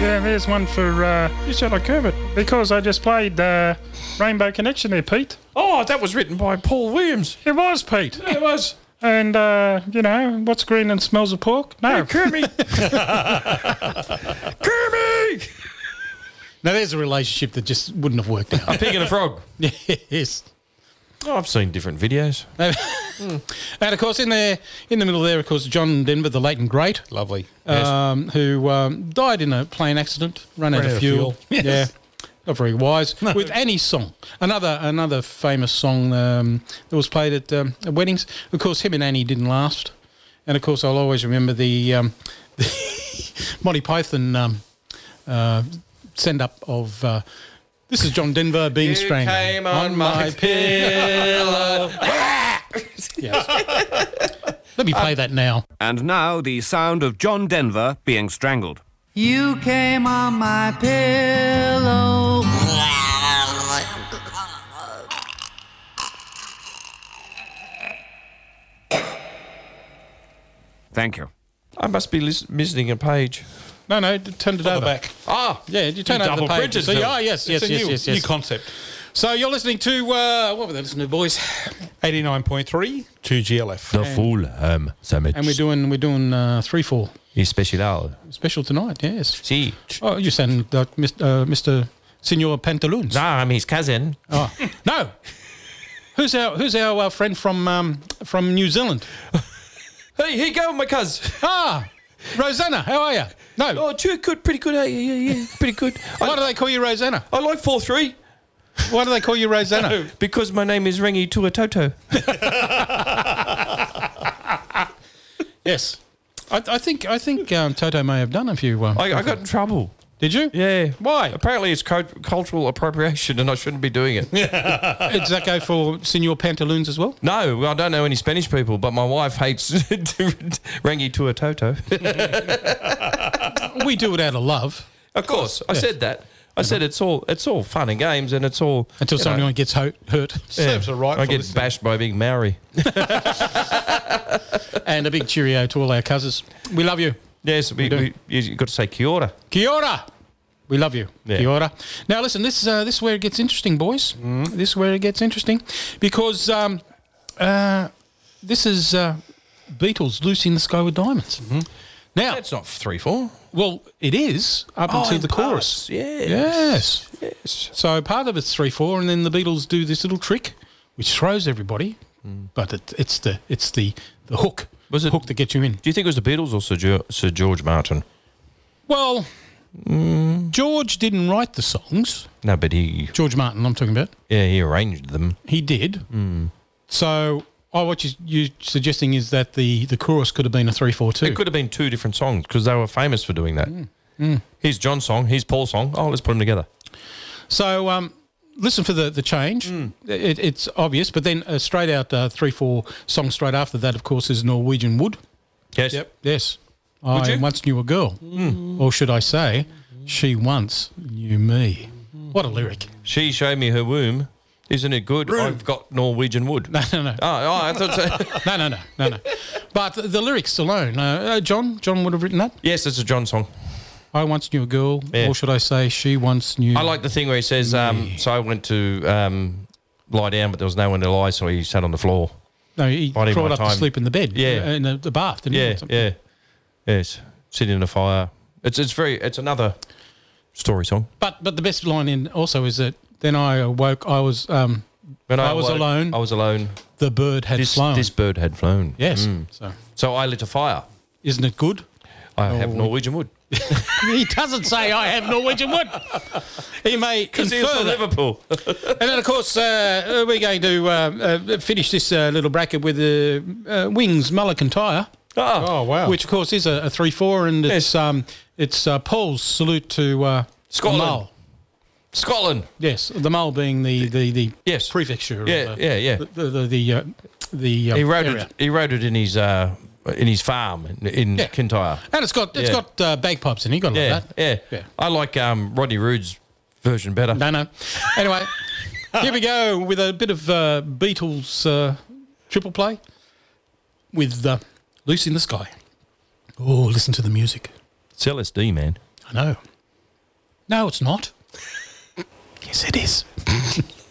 Yeah, there's one for... You sound like Kermit. because I just played Rainbow Connection there, Pete. Oh, that was written by Paul Williams. It was, Pete. Yeah, it was. And, what's green and smells of pork? No. Kermit. Kermit! Now, there's a relationship that just wouldn't have worked out. A pig and a frog. Yes. Oh, I've seen different videos. And, of course, in the middle there, of course, John Denver, the late and great, Lovely. who died in a plane accident, ran out of fuel. Yes. Yeah. Not very wise. With Annie's song, another famous song that was played at weddings. Of course, him and Annie didn't last, and of course, I'll always remember the Monty Python send up of this is John Denver being You strangled came on my pillow. Yes. Let me play that now. And now the sound of John Denver being strangled. You came on my pillow. Thank you. I must be missing a page. No, turned it On over. the back. Ah, Yeah, you turn You over the double page. printed, So, Phil. yes. It's a new concept. So you're listening to what were they listening to, boys? 89.3 to GLF. the Fulham Summit. And we're doing 3-4 Especial. special tonight. Yes. See. Oh, you sound like Mr. Senor Pantaloons. No, I'm his cousin. Oh no. Who's our friend from New Zealand? Hey, here you go, my cuz. Ah, Rosanna. How are you? No. Oh, good, pretty good. Yeah, pretty good. Why do they call you Rosanna? I like 4-3 Why do they call you Rosanna? because my name is Rengi Tuatoto. Yes. I think Toto may have done a few. I got in trouble. Did you? Yeah. Why? Apparently it's cultural appropriation and I shouldn't be doing it. Does that go for Senor Pantaloons as well? No, I don't know any Spanish people, but my wife hates Rengi Tuatoto. We do it out of love. Of course, I said that. I said it's all fun and games and it's all... Until someone gets hurt. Serves a right I for get listening. bashed by a big Maori. And a big cheerio to all our cousins. We love you. Yes, you got to say kia ora. Kia ora. We love you. Yeah. Kia ora. Now, listen, this is where it gets interesting, boys. This is where it gets interesting because this is Beatles, Lucy in the Sky with Diamonds. Now, That's not 3-4. well, it is up until the chorus. Yes. Yes. So part of it's 3-4, and then the Beatles do this little trick, which throws everybody. But it's the hook. Was it- hook that gets you in? Do you think it was the Beatles or Sir George Martin? Well, George didn't write the songs. No, but he George Martin, I'm talking about. he arranged them. He did. So, what you're suggesting is that the chorus could have been a 3-4-2. It could have been two different songs because they were famous for doing that. Here's John's song, here's Paul's song. Oh, let's put them together. So, listen for the change. It's obvious, but then straight out 3-4 songs straight after that, of course, is Norwegian Wood. Yes. Yes. I you? once knew a girl. Or should I say, she once knew me. What a lyric. She showed me her womb. Isn't it good? I've got Norwegian wood. No. Oh, I thought so. No. But the lyrics alone, John would have written that. Yes, it's a John song. I once knew a girl, Yeah. or should I say, she once knew. I like the thing where he says, so I went to lie down, but there was no one to lie, so he sat on the floor. No, he Biding crawled my up to time. sleep in the bed. Yeah. In the bath, didn't he? Yeah, Or something? yeah. Yes. Sitting in a fire. It's another story song. But the best line in also is that then I awoke, I was When I was awoke, alone. I was alone. the bird had flown. This bird had flown. Yes. So I lit a fire. Isn't it good? I have Norwegian wood. He doesn't say I have Norwegian wood. He may Because he was infer from that. Liverpool. And then, of course, we're going to finish this little bracket with Wings, Mulligan Tyre, Oh, wow. which, of course, is a 3-4, and it's Paul's salute to Scotland. the Mull. Scotland. Yes, the Mull being the Yes. prefecture. Yeah, of yeah. The He wrote area. it. He wrote it in his farm in Yeah. Kintyre. And it's got bagpipes in it. You got to Yeah, love that. yeah, Yeah. I like Rodney Rood's version better. No. Anyway, here we go with a bit of Beatles triple play with Lucy in the Sky. Oh, listen to the music. It's LSD, man. I know. No, it's not. Yes, it is.